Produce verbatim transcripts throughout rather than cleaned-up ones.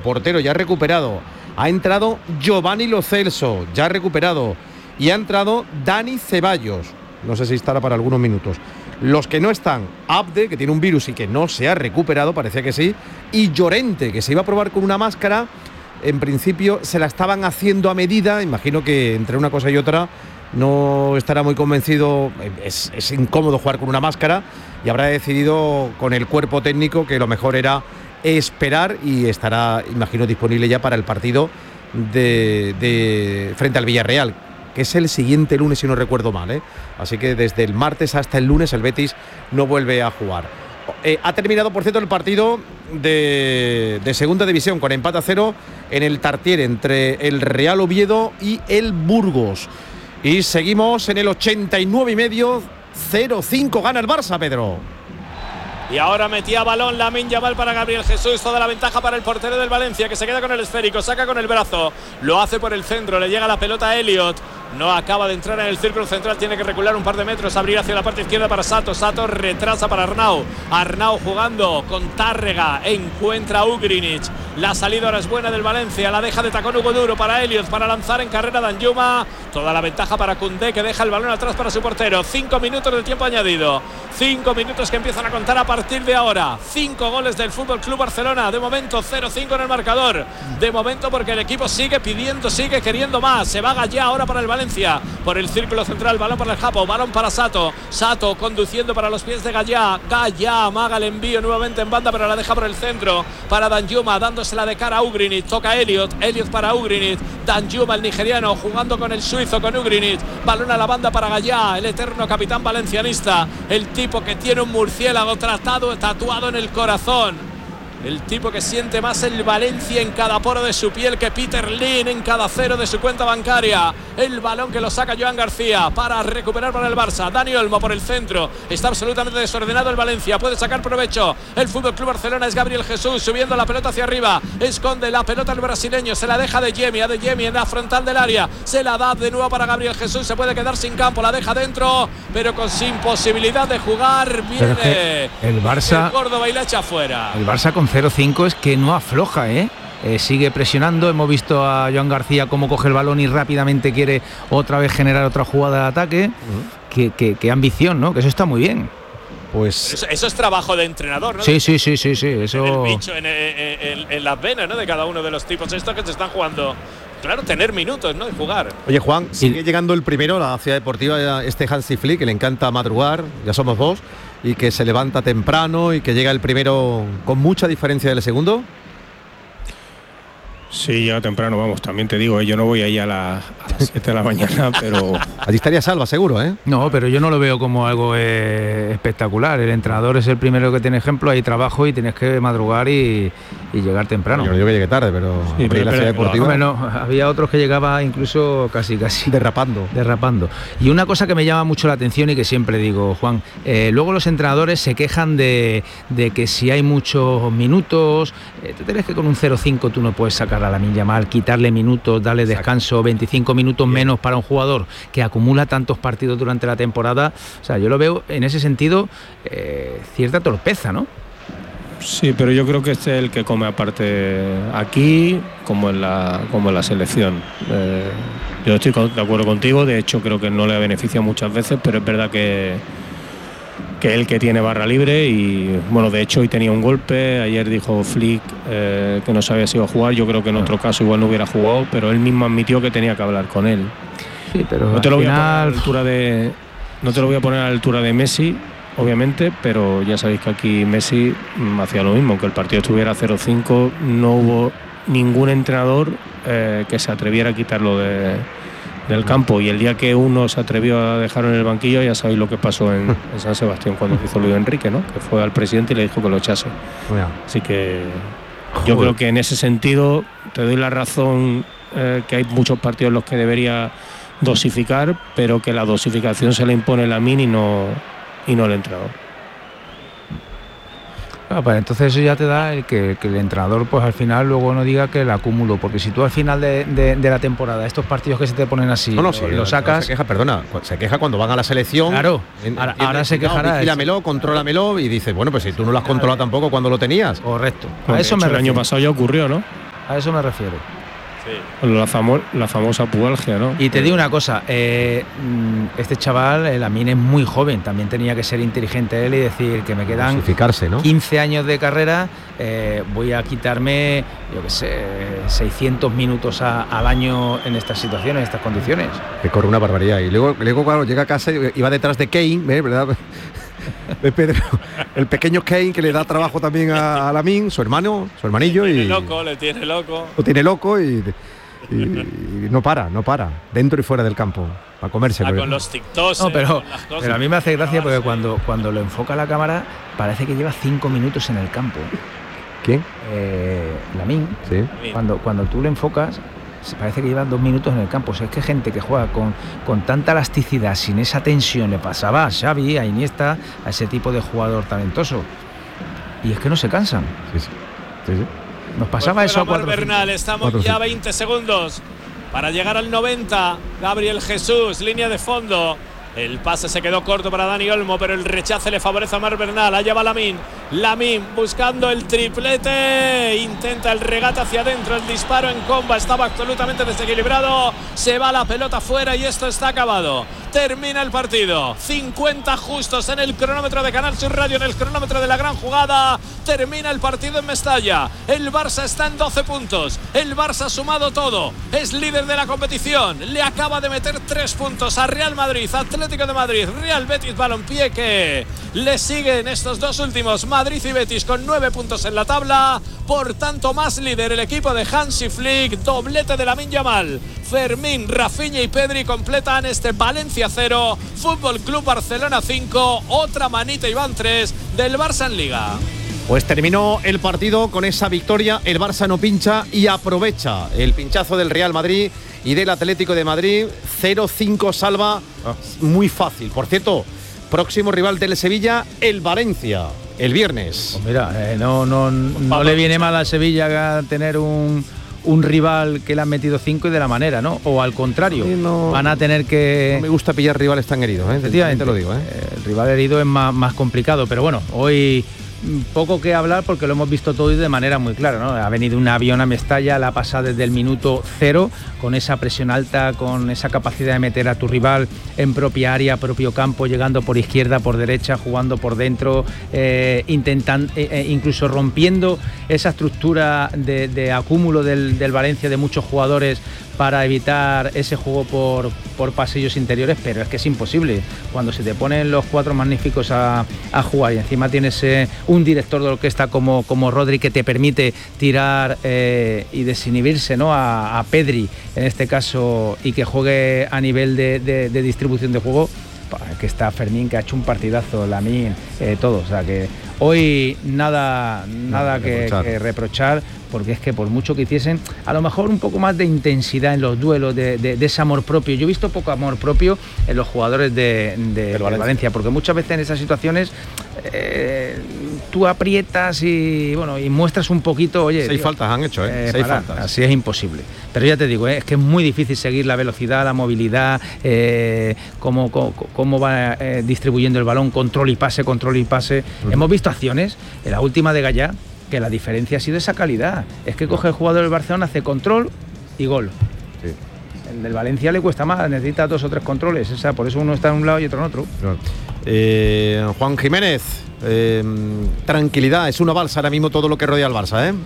portero ya recuperado, ha entrado Giovanni Lo Celso, ya recuperado, y ha entrado Dani Ceballos, no sé si estará para algunos minutos. Los que no están, Abde, que tiene un virus y que no se ha recuperado, parecía que sí, y Llorente, que se iba a probar con una máscara, en principio se la estaban haciendo a medida, imagino que entre una cosa y otra no estará muy convencido, es, es incómodo jugar con una máscara y habrá decidido con el cuerpo técnico que lo mejor era esperar y estará, imagino, disponible ya para el partido de, de frente al Villarreal, que es el siguiente lunes si no recuerdo mal, ¿eh? Así que desde el martes hasta el lunes el Betis no vuelve a jugar. Eh, ha terminado, por cierto, el partido de, de segunda división con empate a cero en el Tartiere entre el Real Oviedo y el Burgos. Y seguimos en el ochenta y nueve y medio, cero cinco gana el Barça, Pedro. Y ahora metía balón Lamine Yamal para Gabriel Jesús. Toda la ventaja para el portero del Valencia, que se queda con el esférico, saca con el brazo, lo hace por el centro, le llega la pelota a Elliot. No acaba de entrar en el círculo central, tiene que recular un par de metros, abrir hacia la parte izquierda para Sato. Sato retrasa para Arnau. Arnau jugando con Tárrega, encuentra a Ugrinic. La salida ahora es buena del Valencia, la deja de tacón Hugo Duro para Elliot, para lanzar en carrera Danjuma. Toda la ventaja para Koundé, que deja el balón atrás para su portero. Cinco minutos de tiempo añadido. Cinco minutos que empiezan a contar a partir de ahora. Cinco goles del Fútbol Club Barcelona. De momento cero cinco en el marcador. De momento porque el equipo sigue pidiendo, sigue queriendo más. Se va Gallá ahora para el Valencia. Por el círculo central, balón para el Japo, balón para Sato. Sato conduciendo para los pies de Gallá. Gallá amaga el envío nuevamente en banda, pero la deja por el centro para Danjuma, dándosela de cara a Ugrinic. Toca Elliot, Elliot para Ugrinic. Danjuma, el nigeriano, jugando con el suizo, con Ugrinic. Balón a la banda para Gallá, el eterno capitán valencianista. El tipo que tiene un murciélago tratado, tatuado en el corazón. El tipo que siente más el Valencia en cada poro de su piel que Peter Lim en cada cero de su cuenta bancaria. El balón que lo saca Joan García para recuperar para el Barça. Dani Olmo por el centro. Está absolutamente desordenado el Valencia. Puede sacar provecho el Fútbol Club Barcelona. Es Gabriel Jesús subiendo la pelota hacia arriba. Esconde la pelota el brasileño. Se la deja de Yemi. A de Yemi en la frontal del área. Se la da de nuevo para Gabriel Jesús. Se puede quedar sin campo. La deja dentro, pero con sin posibilidad de jugar. Viene el Barça. El Córdoba y la echa fuera. El Barça con cero cinco es que no afloja, ¿eh? Eh, sigue presionando. Hemos visto a Joan García cómo coge el balón y rápidamente quiere otra vez generar otra jugada de ataque. Uh-huh. Qué, qué, qué ambición, ¿no? Que eso está muy bien. Pues eso, eso es trabajo de entrenador, ¿no? Sí, sí, sí, sí, sí. Eso. En el bicho, en, en, en, en las venas, ¿no? De cada uno de los tipos estos que se están jugando. Claro, tener minutos, ¿no? Y jugar. Oye, Juan, sigue sí. llegando el primero a la ciudad deportiva, este Hansi Flick, que le encanta madrugar, ya somos dos, y que se levanta temprano y que llega el primero con mucha diferencia del segundo. Sí, llega temprano, vamos, también te digo, ¿eh? Yo no voy ahí a, la, a las siete de la mañana, pero... Allí estaría Salva, seguro, ¿eh? No, pero yo no lo veo como algo eh, espectacular. El entrenador es el primero que tiene ejemplo, hay trabajo y tienes que madrugar y, y llegar temprano. Yo no digo que llegue tarde, pero... Sí, pero, la ciudad deportiva... Bueno, había otros que llegaban incluso casi, casi... Derrapando. Derrapando. Y una cosa que me llama mucho la atención y que siempre digo, Juan, eh, luego los entrenadores se quejan de, de que si hay muchos minutos, eh, tú crees que con un cero cinco tú no puedes sacar a Lamine Yamal, quitarle minutos, darle descanso, veinticinco minutos Bien. menos para un jugador que acumula tantos partidos durante la temporada. O sea, yo lo veo en ese sentido eh, cierta torpeza, ¿no? Sí, pero yo creo que este es el que come aparte aquí como en la, como en la selección. Eh, yo estoy de acuerdo contigo, de hecho creo que no le ha beneficiado muchas veces, pero es verdad que que él que tiene barra libre y bueno, de hecho hoy tenía un golpe, ayer dijo Flick eh, que no sabía si iba a jugar, yo creo que en otro caso igual no hubiera jugado, pero él mismo admitió que tenía que hablar con él. Sí, pero no te lo voy final... a poner a la altura de no te lo voy a poner a la altura de Messi, obviamente, pero ya sabéis que aquí Messi hacía lo mismo, aunque el partido estuviera cero cinco, no hubo ningún entrenador eh, que se atreviera a quitarlo de del campo, y el día que uno se atrevió a dejarlo en el banquillo, ya sabéis lo que pasó en, en San Sebastián cuando hizo Luis Enrique, ¿no? Que fue al presidente y le dijo que lo echase. Bueno. Así que yo creo que en ese sentido te doy la razón, eh, que hay muchos partidos en los que debería dosificar, pero que la dosificación se le impone Lamine y no, y no el entrenador. Ah, pues entonces eso ya te da el que, que el entrenador pues al final luego no diga que el acúmulo, porque si tú al final de, de, de la temporada estos partidos que se te ponen así, no, no, sí, lo sacas... No se queja, perdona, se queja cuando van a la selección. Claro, en, ahora, en, ahora se quejará. Vigílamelo, controlamelo y dice, bueno, pues si tú no lo has controlado tampoco cuando lo tenías. Correcto. A eso me el año pasado ya ocurrió, ¿no? a eso me refiero. Sí. La, famo la famosa pubalgia, ¿no? Y te digo una cosa, eh, este chaval, el Lamine, es muy joven, también tenía que ser inteligente él y decir que me quedan ¿no? quince años de carrera, eh, voy a quitarme, yo qué sé, seiscientos minutos a, al año en estas situaciones, en estas condiciones. Que corre una barbaridad. Y luego, luego claro, llega a casa y va detrás de Kane, ¿eh? ¿Verdad? De Pedro, el pequeño Kane, que le da trabajo también a, a Lamine, su hermano, su hermanillo. Le tiene y loco, le tiene loco. Lo tiene loco y, y, y no para, no para, dentro y fuera del campo, a comerse. Ah, con los TikToks. No, pero, las cosas, pero a mí me hace gracia porque sí. cuando, cuando lo enfoca la cámara parece que lleva cinco minutos en el campo. ¿Quién? Eh, Lamine. Sí. Cuando, cuando tú le enfocas, parece que llevan dos minutos en el campo. O sea, es que gente que juega con, con tanta elasticidad, sin esa tensión, le pasaba a Xavi, a Iniesta, a ese tipo de jugador talentoso. Y es que no se cansan. Sí, sí. sí, sí. Nos pasaba pues eso a cuatro. Bernal, estamos cuatro, ya veinte segundos para llegar al noventa. Gabriel Jesús, línea de fondo. El pase se quedó corto para Dani Olmo, pero el rechace le favorece a Marc Bernal. Allá va Lamine. Lamine buscando el triplete. Intenta el regate hacia adentro. El disparo en comba estaba absolutamente desequilibrado. Se va la pelota fuera y esto está acabado. Termina el partido. cincuenta justos en el cronómetro de Canal Sur Radio, en el cronómetro de la gran jugada. Termina el partido en Mestalla. El Barça está en doce puntos. El Barça ha sumado todo. Es líder de la competición. Le acaba de meter tres puntos a Real Madrid, Atlético de Madrid, Real Betis Balompié, que le siguen estos dos últimos, Madrid y Betis, con nueve puntos en la tabla. Por tanto, más líder el equipo de Hansi Flick. Doblete de Lamine Yamal. Fermín, Rafinha y Pedri completan este Valencia cero, Fútbol Club Barcelona cinco. Otra manita y van tres del Barça en Liga. Pues terminó el partido con esa victoria. El Barça no pincha y aprovecha el pinchazo del Real Madrid y del Atlético de Madrid. cero cinco salva, muy fácil. Por cierto, próximo rival del Sevilla, el Valencia, el viernes. Pues mira, eh, no, no, no le viene mal a Sevilla tener un, un rival que le han metido cinco y de la manera, ¿no? O al contrario, no, van a tener que... No me gusta pillar rivales tan heridos, ¿eh? Efectivamente, te lo digo, ¿eh? El rival herido es más, más complicado, pero bueno, hoy... poco que hablar porque lo hemos visto todo y de manera muy clara, ¿no? Ha venido un avión a Mestalla, la ha pasado desde el minuto cero, con esa presión alta, con esa capacidad de meter a tu rival en propia área, propio campo, llegando por izquierda, por derecha, jugando por dentro, eh, intentando, eh, incluso rompiendo esa estructura de, de acúmulo del, del Valencia de muchos jugadores para evitar ese juego por, por pasillos interiores, pero es que es imposible. Cuando se te ponen los cuatro magníficos a, a jugar y encima tienes eh, un director de orquesta como, como Rodri que te permite tirar eh, y desinhibirse, ¿no? a, a Pedri, en este caso, y que juegue a nivel de, de, de distribución de juego, que está Fermín, que ha hecho un partidazo, Lamine, eh, todo. O sea que hoy nada, nada no, que, reprochar. que reprochar, porque es que por mucho que hiciesen, a lo mejor un poco más de intensidad en los duelos, de, de, de ese amor propio. Yo he visto poco amor propio en los jugadores de, de, de Valencia. Valencia, porque muchas veces en esas situaciones eh, tú aprietas y bueno y muestras un poquito, oye... Seis tío, faltas han hecho, ¿eh? eh Seis para, faltas. Así es imposible. Pero ya te digo, eh, es que es muy difícil seguir la velocidad, la movilidad, eh, cómo, cómo, cómo va eh, distribuyendo el balón, control y pase, control y pase. Uh-huh. Hemos visto acciones, en la última de Gallá, que la diferencia ha sido esa calidad. Es que coge el jugador del Barcelona, hace control y gol. Sí. El del Valencia le cuesta más, necesita dos o tres controles. O sea, por eso uno está en un lado y otro en otro. Claro. Eh, Juan Jiménez, eh, tranquilidad, es una balsa ahora mismo todo lo que rodea al Barça, ¿eh?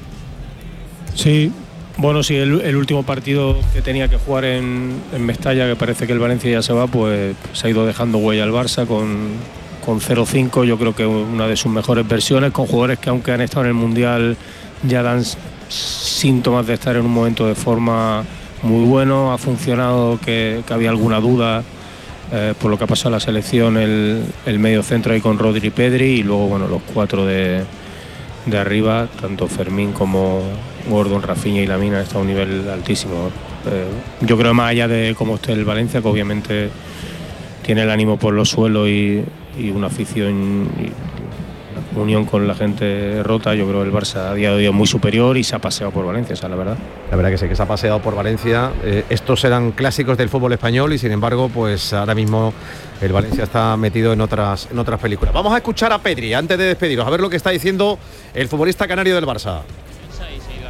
Sí, bueno, sí, el, el último partido que tenía que jugar en, en Mestalla, que parece que el Valencia ya se va, pues se ha ido dejando huella al Barça con, con cero cinco, yo creo que una de sus mejores versiones, con jugadores que aunque han estado en el Mundial ya dan síntomas de estar en un momento de forma muy bueno. Ha funcionado, que, que había alguna duda eh, por lo que ha pasado en la selección, el, el medio centro ahí con Rodri y Pedri, y luego bueno, los cuatro de, de arriba, tanto Fermín como Gordon, Rafinha y Lamine, han estado a un nivel altísimo. Eh, yo creo, más allá de cómo esté el Valencia, que obviamente tiene el ánimo por los suelos y, y una afición y unión con la gente rota, yo creo que el Barça a día de hoy es muy superior y se ha paseado por Valencia, esa es la verdad. La verdad que sí, que se ha paseado por Valencia. Eh, estos eran clásicos del fútbol español y sin embargo, pues ahora mismo el Valencia está metido en otras, en otras películas. Vamos a escuchar a Pedri antes de despediros, a ver lo que está diciendo el futbolista canario del Barça.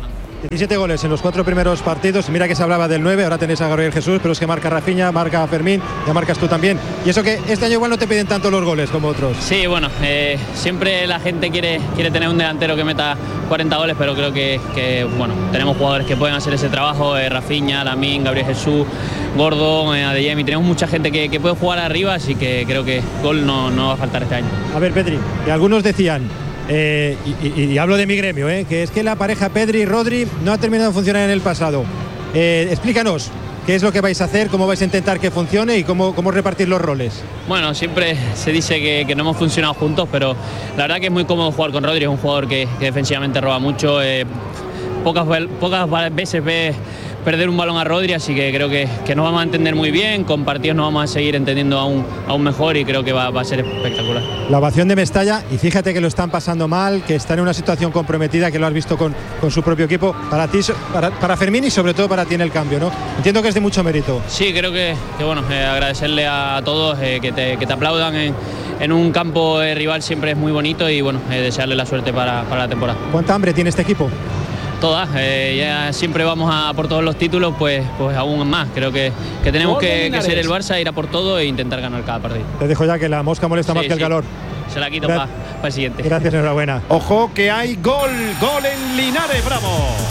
diecisiete goles en los cuatro primeros partidos. Mira que se hablaba del nueve, ahora tenéis a Gabriel Jesús, pero es que marca Rafinha, marca Fermín, ya marcas tú también. Y eso que este año igual no te piden tanto los goles como otros. Sí, bueno, eh, siempre la gente quiere, quiere tener un delantero que meta cuarenta goles, pero creo que, que bueno, tenemos jugadores que pueden hacer ese trabajo, eh, Rafinha, Lamine, Gabriel Jesús, Gordo, eh, Adeyemi, tenemos mucha gente que, que puede jugar arriba, así que creo que gol no, no va a faltar este año. A ver, Pedri, que algunos decían, Eh, y, y, y hablo de mi gremio, eh, que es que la pareja Pedri-Rodri no ha terminado de funcionar en el pasado. Eh, explícanos qué es lo que vais a hacer, cómo vais a intentar que funcione y cómo, cómo repartir los roles. Bueno, siempre se dice que, que no hemos funcionado juntos, pero la verdad que es muy cómodo jugar con Rodri, es un jugador que, que defensivamente roba mucho, eh, pocas, pocas veces ve perder un balón a Rodri, así que creo que, que nos vamos a entender muy bien, con partidos nos vamos a seguir entendiendo aún, aún mejor y creo que va, va a ser espectacular. La ovación de Mestalla, y fíjate que lo están pasando mal, que está en una situación comprometida, que lo has visto con, con su propio equipo, para ti, para, para Fermín y sobre todo para ti en el cambio, ¿no? Entiendo que es de mucho mérito. Sí, creo que, que bueno, eh, agradecerle a todos eh, que, te, que te aplaudan en, en un campo eh, rival siempre es muy bonito y bueno, eh, desearle la suerte para, para la temporada. ¿Cuánta hambre tiene este equipo? Todas, eh, ya siempre vamos a por todos los títulos, pues, pues aún más. Creo que, que tenemos que, que ser el Barça, ir a por todo e intentar ganar cada partido. Te dejo ya que la mosca molesta sí, más que sí. el calor. Se la quito para pa el siguiente. Gracias, enhorabuena. Ojo que hay gol, gol en Linares, bravo.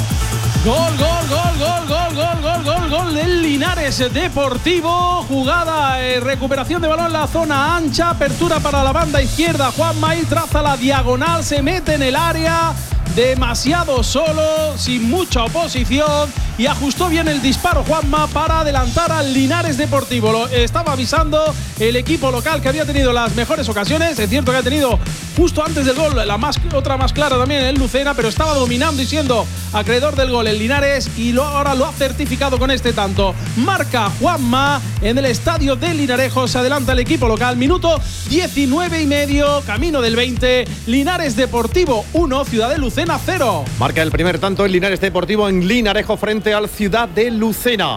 Gol, gol, gol, gol, gol, gol, gol, gol, gol del Linares Deportivo. Jugada, eh, recuperación de balón en la zona ancha, apertura para la banda izquierda. Juan Maíz traza la diagonal, se mete en el área. Demasiado solo, sin mucha oposición y ajustó bien el disparo Juanma para adelantar al Linares Deportivo. Lo estaba avisando el equipo local que había tenido las mejores ocasiones. Es cierto que ha tenido justo antes del gol la más, otra más clara también el Lucena, pero estaba dominando y siendo acreedor del gol el Linares y lo, ahora lo ha certificado con este tanto. Marca Juanma en el estadio de Linarejo, se adelanta el equipo local. Minuto diecinueve y medio, camino del veinte. Linares Deportivo uno, Ciudad de Lucena cero. Marca el primer tanto el Linares Deportivo en Linarejo frente al Ciudad de Lucena.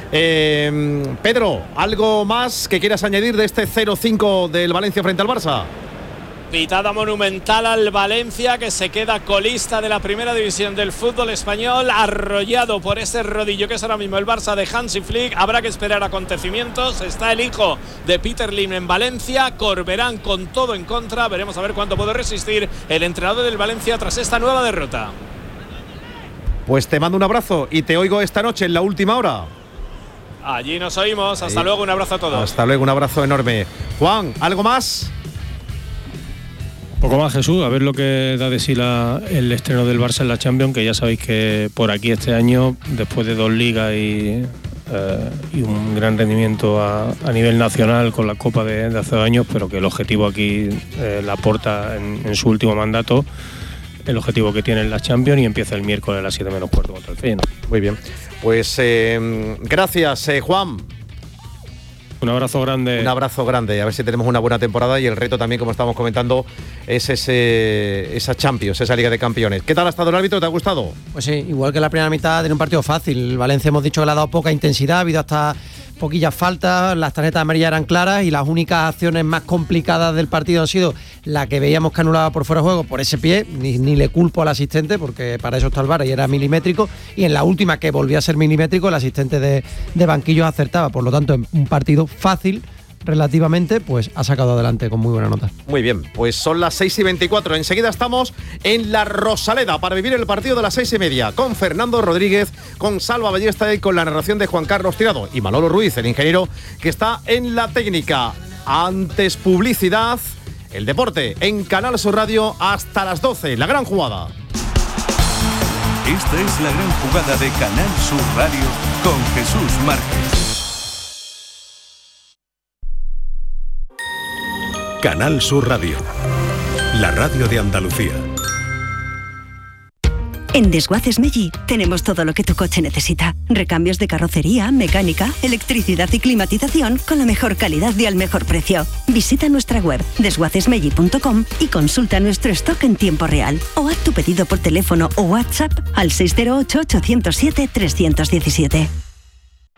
Eh, Pedro, ¿algo más que quieras añadir de este cero cinco del Valencia frente al Barça? Pitada monumental al Valencia, que se queda colista de la primera división del fútbol español, arrollado por ese rodillo que es ahora mismo el Barça de Hansi Flick. Habrá que esperar acontecimientos. Está el hijo de Peter Lim en Valencia, Corberán con todo en contra. Veremos a ver cuánto puede resistir el entrenador del Valencia tras esta nueva derrota. Pues te mando un abrazo y te oigo esta noche en la última hora. Allí nos oímos. Hasta Ahí. luego, un abrazo a todos. Hasta luego, un abrazo enorme. Juan, ¿algo más? Poco más, Jesús, a ver lo que da de sí la, el estreno del Barça en la Champions, que ya sabéis que por aquí este año, después de dos ligas y, eh, y un gran rendimiento a, a nivel nacional con la Copa de, de hace dos años, pero que el objetivo aquí, eh, la porta en, en su último mandato, el objetivo que tiene en la Champions, y empieza el miércoles a las siete menos cuarto contra el Feyenoord. Muy bien, pues eh, gracias, eh, Juan. Un abrazo grande. Un abrazo grande, a ver si tenemos una buena temporada, y el reto también, como estábamos comentando, es ese, esa Champions, esa Liga de Campeones. ¿Qué tal ha estado el árbitro? ¿Te ha gustado? Pues sí, igual que la primera mitad, tiene un partido fácil. El Valencia hemos dicho que le ha dado poca intensidad, ha habido hasta poquillas faltas, las tarjetas amarillas eran claras y las únicas acciones más complicadas del partido han sido la que veíamos que anulaba por fuera de juego por ese pie, ni, ni le culpo al asistente porque para eso está el V A R y era milimétrico, y en la última que volvía a ser milimétrico el asistente de, de banquillos acertaba. Por lo tanto, en un partido fácil relativamente, pues ha sacado adelante con muy buena nota. Muy bien, pues son las seis y veinticuatro. Enseguida estamos en la Rosaleda para vivir el partido de las seis y media con Fernando Rodríguez, con Salva Ballesta y con la narración de Juan Carlos Tirado y Manolo Ruiz, el ingeniero que está en la técnica. Antes publicidad, el deporte en Canal Sur Radio hasta las doce, la gran jugada. Esta es la gran jugada de Canal Sur Radio con Jesús Márquez. Canal Sur Radio, la radio de Andalucía. En Desguaces Meggi tenemos todo lo que tu coche necesita. Recambios de carrocería, mecánica, electricidad y climatización con la mejor calidad y al mejor precio. Visita nuestra web desguaces meggi punto com y consulta nuestro stock en tiempo real. O haz tu pedido por teléfono o WhatsApp al seis cero ocho, ocho cero siete, tres uno siete.